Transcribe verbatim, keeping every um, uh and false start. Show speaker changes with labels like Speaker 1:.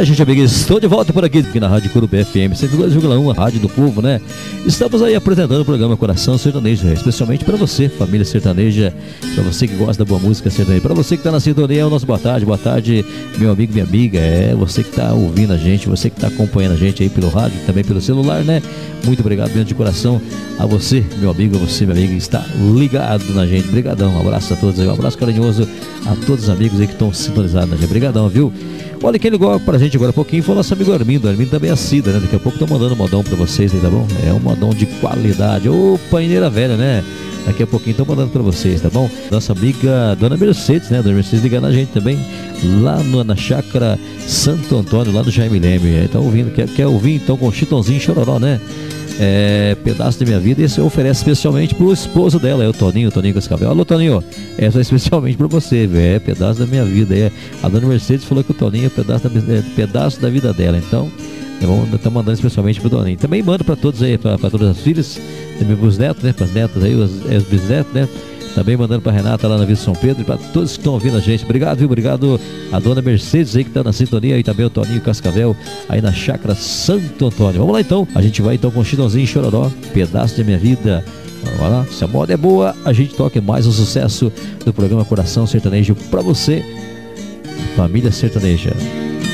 Speaker 1: É, gente amiga, estou de volta por aqui, aqui na Rádio Curupé F M cento e dois vírgula um, a Rádio do Povo, né? Estamos aí apresentando o programa Coração Sertanejo, especialmente para você, família sertaneja, para você que gosta da boa música sertaneja, para você que está na sintonia, é o nosso boa tarde, boa tarde, meu amigo, minha amiga, é você que está ouvindo a gente, você que está acompanhando a gente aí pelo rádio, também pelo celular, né? Muito obrigado, dentro de coração, a você, meu amigo, a você, minha amiga, que está ligado na gente. Obrigadão, um abraço a todos aí, um abraço carinhoso a todos os amigos aí que estão sintonizados na gente. Obrigadão, viu? Olha, quem ligou pra gente agora há pouquinho foi o nosso amigo Armindo. Armindo também é Cida, né? Daqui a pouco tô mandando um modão pra vocês aí, tá bom? É um modão de qualidade. Ô, paineira velha, né? Daqui a pouquinho tô mandando pra vocês, tá bom? Nossa amiga Dona Mercedes, né? Dona Mercedes ligando a gente também lá no, na chácara Santo Antônio, lá do Jaime Leme. Tá ouvindo? Quer, quer ouvir então com Chitãozinho e Chororó, né? É, pedaço da minha vida, esse eu ofereço especialmente pro esposo dela, é o Toninho, o Toninho Cascavel. Alô, Toninho, essa é especialmente pra você, é pedaço da minha vida. É. A Dona Mercedes falou que o Toninho é pedaço da, é, pedaço da vida dela, então estamos mandando especialmente pro Toninho. Também mando pra todos aí, pra, pra todas as filhas, também pros netos, né, pras netas aí, os, os bisnetos, né. Também mandando pra Renata lá na Vila São Pedro e pra todos que estão ouvindo a gente. Obrigado, viu? Obrigado a Dona Mercedes aí que tá na sintonia, aí também o Toninho Cascavel aí na chácara Santo Antônio. Vamos lá então, a gente vai então com Chitãozinho e Chororó, pedaço da minha vida. Vamos lá, se a moda é boa, a gente toca mais um sucesso do programa Coração Sertanejo pra você, família sertaneja.